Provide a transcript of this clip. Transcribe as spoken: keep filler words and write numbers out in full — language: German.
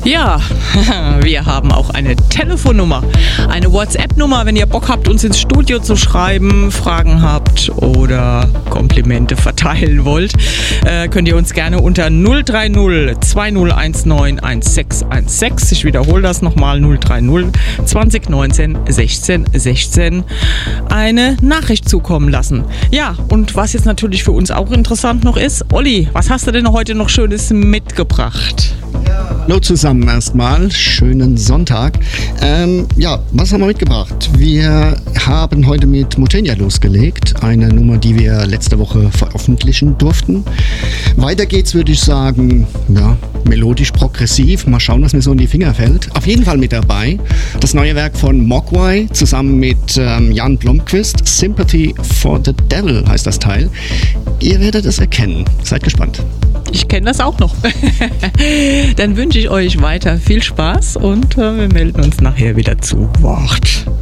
Ja, wir haben auch eine Telefonnummer, eine WhatsApp-Nummer, wenn ihr Bock habt, uns ins Studio zu schreiben, Fragen habt oder Komplimente verteilen wollt, äh, könnt ihr uns gerne unter null drei null zwei null eins neun eins sechs eins sechs, ich wiederhole das nochmal, null drei null zwanzig neunzehn sechzehn sechzehn, eine Nachricht zukommen lassen. Ja, und was jetzt natürlich für uns auch interessant noch ist, Olli, was hast du denn heute noch Schönes mitgebracht? Hallo zusammen erstmal, schönen Sonntag. Ähm, ja, was haben wir mitgebracht? Wir haben heute mit Mutenya losgelegt, eine Nummer, die wir letzte Woche veröffentlichen durften. Weiter geht's, würde ich sagen, ja, melodisch-progressiv. Mal schauen, was mir so in die Finger fällt. Auf jeden Fall mit dabei das neue Werk von Mogwai zusammen mit ähm, Jan Blomqvist. Sympathy for the Devil heißt das Teil. Ihr werdet es erkennen. Seid gespannt. Ich kenne das auch noch. Dann wünsche ich euch weiter viel Spaß und äh, wir melden uns nachher wieder zu Wort.